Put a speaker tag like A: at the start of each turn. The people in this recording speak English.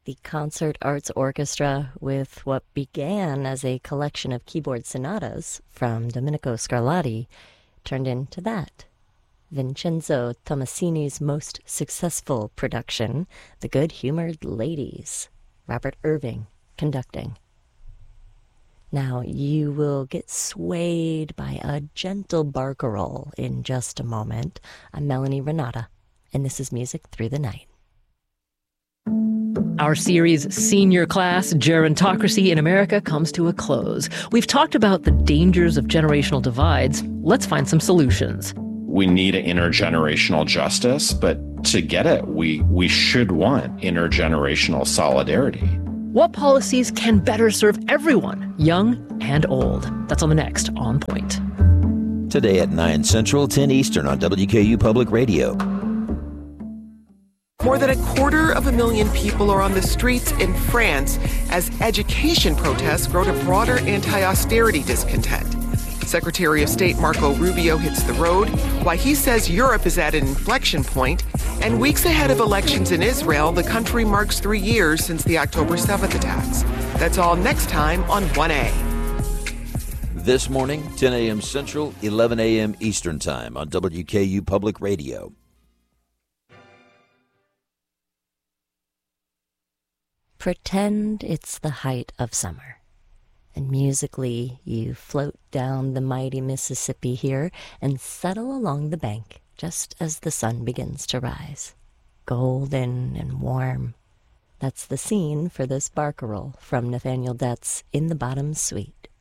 A: The Concert Arts Orchestra, with what began as a collection of keyboard sonatas from Domenico Scarlatti, turned into that. Vincenzo Tommasini's most successful production, The Good-Humored Ladies, Robert Irving conducting. Now, you will get swayed by a gentle barcarolle in just a moment. I'm Melanie Renata, and this is Music Through the Night.
B: Our series, Senior Class Gerontocracy in America, comes to a close. We've talked about the dangers of generational divides. Let's find some solutions.
C: We need an intergenerational justice, but to get it, we should want intergenerational solidarity.
B: What policies can better serve everyone, young and old? That's on the next On Point.
D: Today at 9 Central, 10 Eastern on WKU Public Radio.
E: More than 250,000 people are on the streets in France as education protests grow to broader anti-austerity discontent. Secretary of State Marco Rubio hits the road, why he says Europe is at an inflection point, and weeks ahead of elections in Israel, the country marks 3 years since the October 7th attacks. That's all next time on 1A.
D: This morning, 10 a.m. Central, 11 a.m. Eastern Time on WKU Public Radio.
A: Pretend it's the height of summer, and musically you float down the mighty Mississippi here and settle along the bank just as the sun begins to rise, golden and warm. That's the scene for this barcarolle from Nathaniel Dett's In the Bottom Suite.